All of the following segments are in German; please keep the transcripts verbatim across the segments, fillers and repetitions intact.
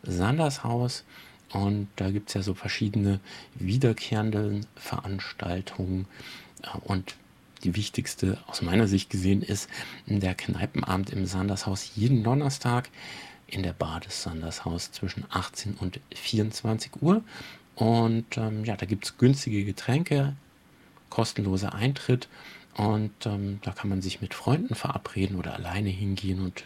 Sandershaus. Und da gibt es ja so verschiedene wiederkehrende Veranstaltungen. Äh, Und die wichtigste aus meiner Sicht gesehen ist der Kneipenabend im Sandershaus jeden Donnerstag in der Bar des Sandershaus zwischen achtzehn und vierundzwanzig Uhr. Und ähm, ja, da gibt es günstige Getränke, kostenloser Eintritt. Und ähm, da kann man sich mit Freunden verabreden oder alleine hingehen und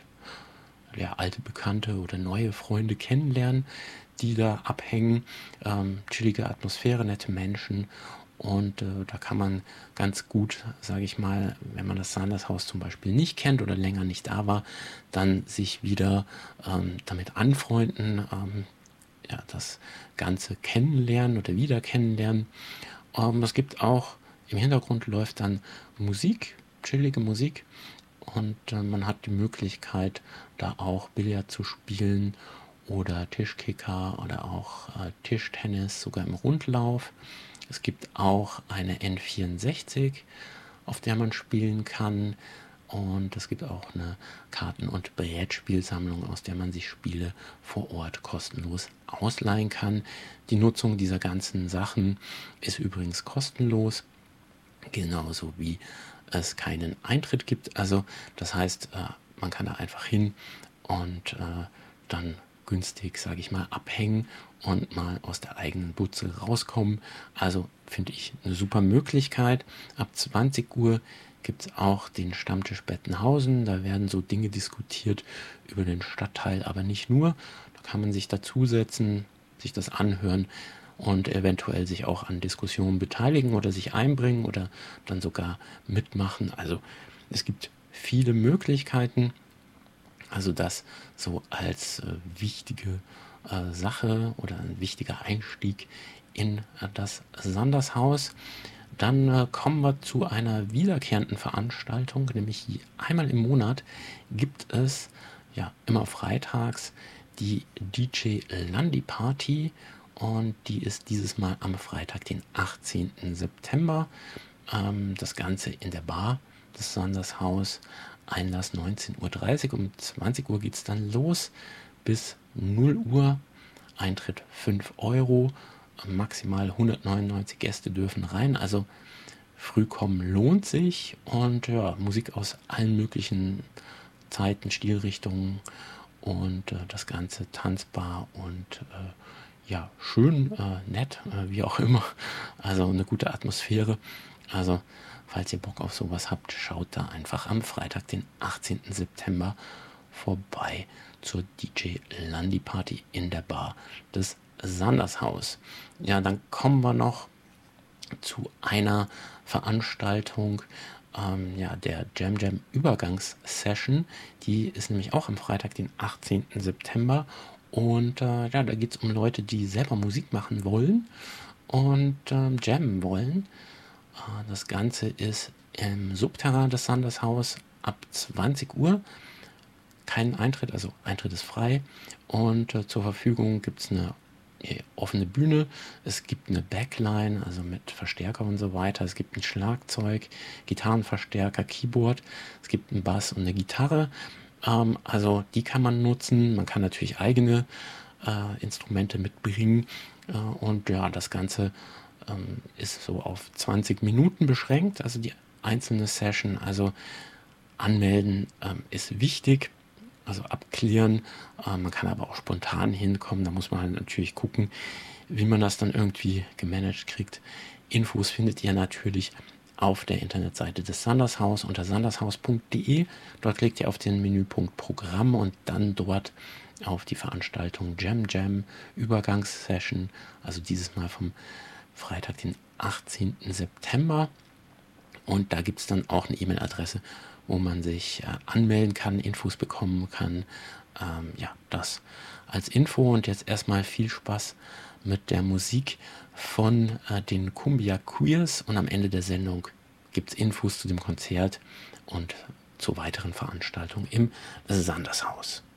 ja, alte Bekannte oder neue Freunde kennenlernen, die da abhängen. Ähm, chillige Atmosphäre, nette Menschen. Und äh, da kann man ganz gut, sage ich mal, wenn man das Sandershaus zum Beispiel nicht kennt oder länger nicht da war, dann sich wieder ähm, damit anfreunden, ähm, ja, das Ganze kennenlernen oder wieder kennenlernen. Ähm, es gibt auch, im Hintergrund läuft dann Musik, chillige Musik. Und äh, man hat die Möglichkeit, da auch Billard zu spielen oder Tischkicker oder auch äh, Tischtennis, sogar im Rundlauf. Es gibt auch eine N vierundsechzig, auf der man spielen kann. Und es gibt auch eine Karten- und Brettspielsammlung, aus der man sich Spiele vor Ort kostenlos ausleihen kann. Die Nutzung dieser ganzen Sachen ist übrigens kostenlos, genauso wie es keinen Eintritt gibt. Also das heißt, äh, man kann da einfach hin und äh, dann günstig, sage ich mal, abhängen und mal aus der eigenen Butze rauskommen. Also finde ich eine super Möglichkeit. Ab zwanzig Uhr gibt es auch den Stammtisch Bettenhausen. Da werden so Dinge diskutiert über den Stadtteil, aber nicht nur. Da kann man sich dazusetzen, sich das anhören und eventuell sich auch an Diskussionen beteiligen oder sich einbringen oder dann sogar mitmachen. Also es gibt viele Möglichkeiten. Also das so als äh, wichtige äh, Sache oder ein wichtiger Einstieg in äh, das Sandershaus. Dann äh, kommen wir zu einer wiederkehrenden Veranstaltung, nämlich einmal im Monat gibt es ja immer freitags die D J Landi Party und die ist dieses Mal am Freitag, den achtzehnten September. Ähm, das Ganze in der Bar des Sandershaus. Einlass neunzehn Uhr dreißig, um zwanzig Uhr geht es dann los bis null Uhr. Eintritt fünf Euro, maximal hundertneunundneunzig Gäste dürfen rein, also früh kommen lohnt sich und ja, Musik aus allen möglichen Zeiten, Stilrichtungen und äh, das Ganze tanzbar und äh, ja, schön, äh, nett, äh, wie auch immer, also eine gute Atmosphäre, also falls ihr Bock auf sowas habt, schaut da einfach am Freitag, den achtzehnten September vorbei zur D J Landi Party in der Bar des Sandershaus. Ja, dann kommen wir noch zu einer Veranstaltung, ähm, ja, der Jam Jam Übergangssession. Die ist nämlich auch am Freitag, den achtzehnten September. Und äh, ja, da geht es um Leute, die selber Musik machen wollen und ähm, jammen wollen. Äh, das Ganze ist im Subterrain des Sandershaus ab zwanzig Uhr. Kein Eintritt, also Eintritt ist frei. Und äh, zur Verfügung gibt es eine äh, offene Bühne. Es gibt eine Backline, also mit Verstärker und so weiter. Es gibt ein Schlagzeug, Gitarrenverstärker, Keyboard. Es gibt einen Bass und eine Gitarre. Ähm, also die kann man nutzen. Man kann natürlich eigene äh, Instrumente mitbringen. Äh, und ja, das Ganze ähm, ist so auf zwanzig Minuten beschränkt. Also die einzelne Session, also anmelden ähm, ist wichtig. Also abklären. Äh, man kann aber auch spontan hinkommen. Da muss man halt natürlich gucken, wie man das dann irgendwie gemanagt kriegt. Infos findet ihr natürlich auf der Internetseite des Sandershaus unter sandershaus punkt de. Dort klickt ihr auf den Menüpunkt Programm und dann dort auf die Veranstaltung Jam Jam Übergangssession. Also dieses Mal vom Freitag, den achtzehnten September. Und da gibt es dann auch eine E-Mail-Adresse, wo man sich äh, anmelden kann, Infos bekommen kann. Ähm, ja, das als Info und jetzt erstmal viel Spaß mit der Musik von äh, den Cumbia Queers und am Ende der Sendung gibt es Infos zu dem Konzert und zu weiteren Veranstaltungen im Sandershaus.